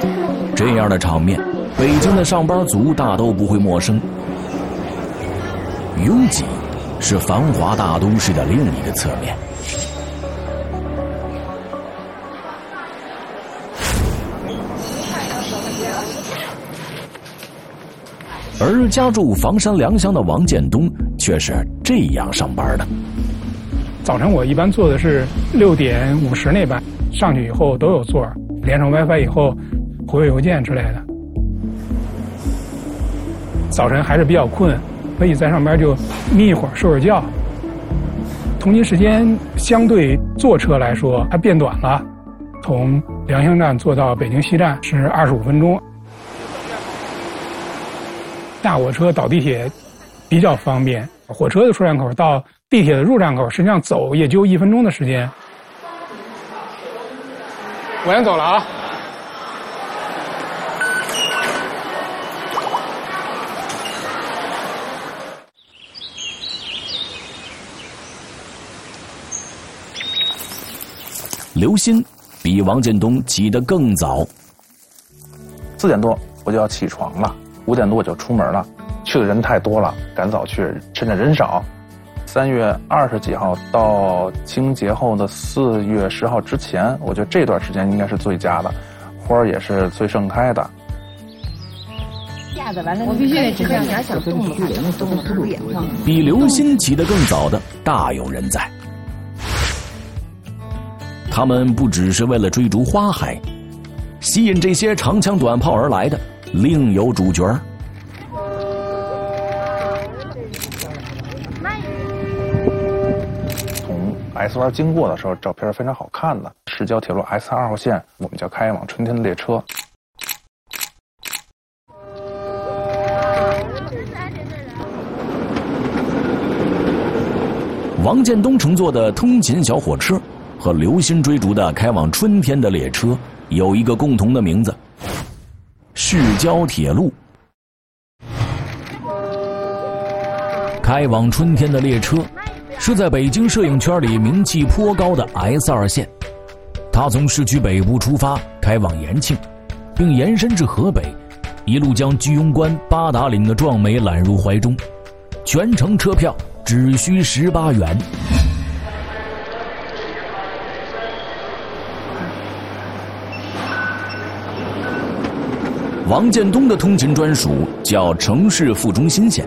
这样的场面，北京的上班族大都不会陌生。拥挤是繁华大都市的另一个侧面。而家住房山良乡的王建东却是这样上班的。 早晨我一般坐的是6点50那班，上去以后都有座，连上 WiFi 以后回邮件之类的。早晨还是比较困，所以在上边就眯一会儿睡会儿觉。通勤时间相对坐车来说它变短了，从良乡站坐到北京西站是25分钟。下火车倒地铁比较方便，火车的出站口到地铁的入站口实际上走也就1分钟的时间。我先走了啊。 刘鑫比王建东起得更早 ，4点多我就要起床了，5点多我就出门了。去的人太多了，赶早去，趁着人少。3月20几号到清明节后的4月10号之前，我觉得这段时间应该是最佳的，花儿也是最盛开的。 我必须得这样，想动的话就动了，不眼眶。 比刘鑫起得更早的大有人在。他们不只是为了追逐花海，吸引这些长枪短炮而来的另有主角。 从 S 湾经过的时候，照片非常好看的市郊铁路 S2号线，我们叫开往春天的列车。 王建东乘坐的通勤小火车和刘鑫追逐的开往春天的列车有一个共同的名字：市郊铁路。开往春天的列车是在北京摄影圈里名气颇高的 S2线，它从市区北部出发，开往延庆，并延伸至河北，一路将居庸关、八达岭的壮美揽入怀中，全程车票只需18元。王建东的通勤专属叫城市副中心线，